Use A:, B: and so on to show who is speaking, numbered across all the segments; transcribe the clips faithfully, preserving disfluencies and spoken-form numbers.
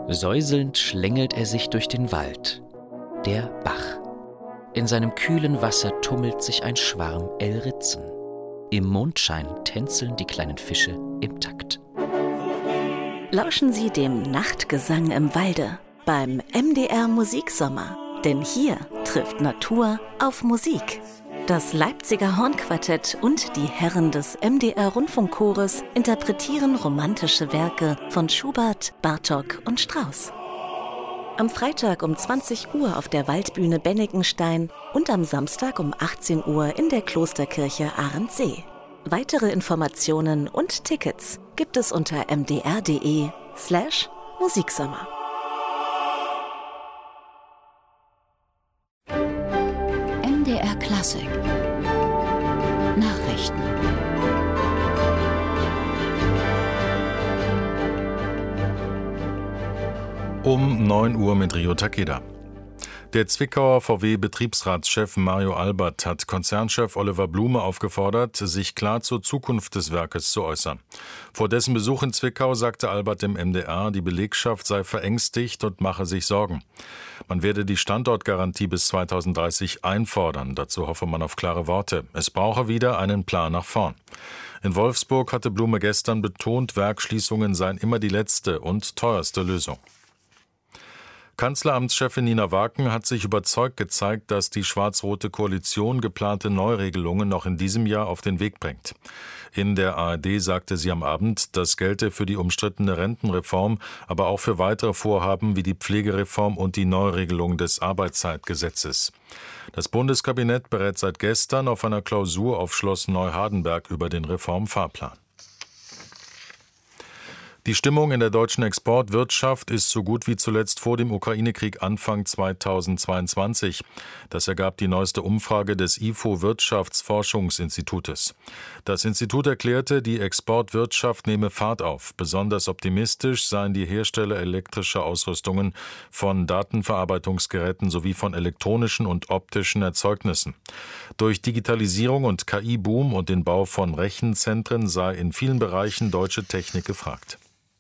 A: Säuselnd schlängelt er sich durch den Wald. Der Bach. In seinem kühlen Wasser tummelt sich ein Schwarm Elritzen. Im Mondschein tänzeln die kleinen Fische im Takt.
B: Lauschen Sie dem Nachtgesang im Walde beim M D R Musiksommer. Denn hier trifft Natur auf Musik. Das Leipziger Hornquartett und die Herren des M D R-Rundfunkchores interpretieren romantische Werke von Schubert, Bartók und Strauss. Am Freitag um zwanzig Uhr auf der Waldbühne Bennigenstein und am Samstag um achtzehn Uhr in der Klosterkirche Ahrensee. Weitere Informationen und Tickets gibt es unter mdr.de slash Musiksommer.
C: M D R Klassik Nachrichten.
D: Um neun Uhr mit Rio Takeda. Der Zwickauer V W-Betriebsratschef Mario Albert hat Konzernchef Oliver Blume aufgefordert, sich klar zur Zukunft des Werkes zu äußern. Vor dessen Besuch in Zwickau sagte Albert dem M D R, die Belegschaft sei verängstigt und mache sich Sorgen. Man werde die Standortgarantie bis zweitausenddreißig einfordern. Dazu hoffe man auf klare Worte. Es brauche wieder einen Plan nach vorn. In Wolfsburg hatte Blume gestern betont, Werksschließungen seien immer die letzte und teuerste Lösung. Kanzleramtschefin Nina Waken hat sich überzeugt gezeigt, dass die schwarz-rote Koalition geplante Neuregelungen noch in diesem Jahr auf den Weg bringt. In der A R D sagte sie am Abend, das gelte für die umstrittene Rentenreform, aber auch für weitere Vorhaben wie die Pflegereform und die Neuregelung des Arbeitszeitgesetzes. Das Bundeskabinett berät seit gestern auf einer Klausur auf Schloss Neuhardenberg über den Reformfahrplan. Die Stimmung in der deutschen Exportwirtschaft ist so gut wie zuletzt vor dem Ukraine-Krieg Anfang zweitausendzweiundzwanzig. Das ergab die neueste Umfrage des I F O Wirtschaftsforschungsinstitutes. Das Institut erklärte, die Exportwirtschaft nehme Fahrt auf. Besonders optimistisch seien die Hersteller elektrischer Ausrüstungen von Datenverarbeitungsgeräten sowie von elektronischen und optischen Erzeugnissen. Durch Digitalisierung und K I-Boom und den Bau von Rechenzentren sei in vielen Bereichen deutsche Technik gefragt.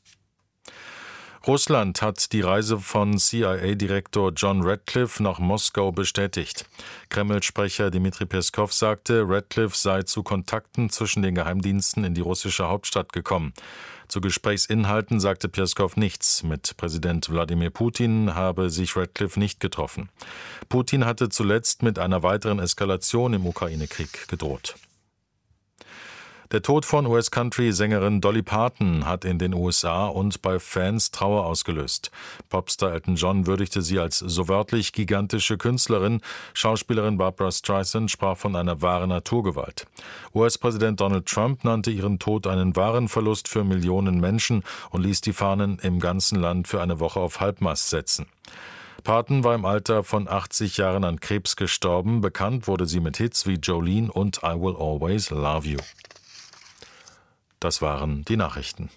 D: Russland hat die Reise von C I A-Direktor John Ratcliffe nach Moskau bestätigt. Kreml-Sprecher Dmitri Peskow sagte, Ratcliffe sei zu Kontakten zwischen den Geheimdiensten in die russische Hauptstadt gekommen. Zu Gesprächsinhalten sagte Peskow nichts. Mit Präsident Wladimir Putin habe sich Ratcliffe nicht getroffen. Putin hatte zuletzt mit einer weiteren Eskalation im Ukraine-Krieg gedroht. Der Tod von U S-Country-Sängerin Dolly Parton hat in den U S A und bei Fans Trauer ausgelöst. Popstar Elton John würdigte sie als so wörtlich gigantische Künstlerin. Schauspielerin Barbra Streisand sprach von einer wahren Naturgewalt. U S-Präsident Donald Trump nannte ihren Tod einen wahren Verlust für Millionen Menschen und ließ die Fahnen im ganzen Land für eine Woche auf Halbmast setzen. Parton war im Alter von achtzig Jahren an Krebs gestorben. Bekannt wurde sie mit Hits wie Jolene und I Will Always Love You. Das waren die Nachrichten.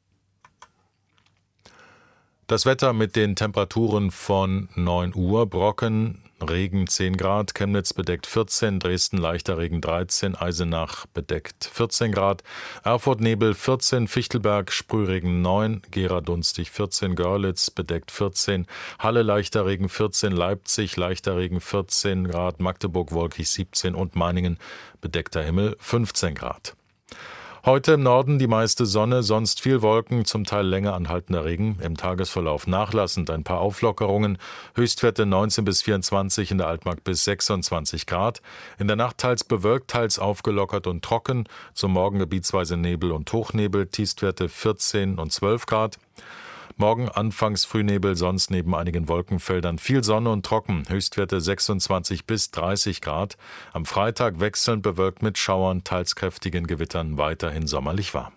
D: Das Wetter mit den Temperaturen von neun Uhr. Brocken, Regen zehn Grad, Chemnitz bedeckt vierzehn, Dresden leichter Regen dreizehn, Eisenach bedeckt vierzehn Grad, Erfurt Nebel vierzehn, Fichtelberg Sprühregen neun, Gera dunstig vierzehn, Görlitz bedeckt vierzehn, Halle leichter Regen vierzehn, Leipzig leichter Regen vierzehn Grad, Magdeburg wolkig siebzehn und Meiningen bedeckter Himmel fünfzehn Grad. Heute im Norden die meiste Sonne, sonst viel Wolken, zum Teil länger anhaltender Regen. Im Tagesverlauf nachlassend ein paar Auflockerungen. Höchstwerte neunzehn bis vierundzwanzig, in der Altmark bis sechsundzwanzig Grad. In der Nacht teils bewölkt, teils aufgelockert und trocken. Zum Morgen gebietsweise Nebel und Hochnebel. Tiefstwerte vierzehn und zwölf Grad. Morgen anfangs Frühnebel, sonst neben einigen Wolkenfeldern viel Sonne und trocken, Höchstwerte sechsundzwanzig bis dreißig Grad. Am Freitag wechselnd bewölkt mit Schauern, teils kräftigen Gewittern, weiterhin sommerlich warm.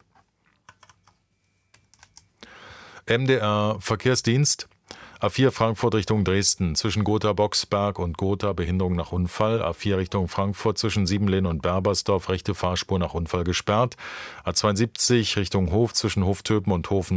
D: M D R Verkehrsdienst. A vier Frankfurt Richtung Dresden, zwischen Gotha-Boxberg und Gotha Behinderung nach Unfall. A vier Richtung Frankfurt zwischen Siebenlehn und Berbersdorf, rechte Fahrspur nach Unfall gesperrt. A zweiundsiebzig Richtung Hof zwischen Hoftöpen und Hofen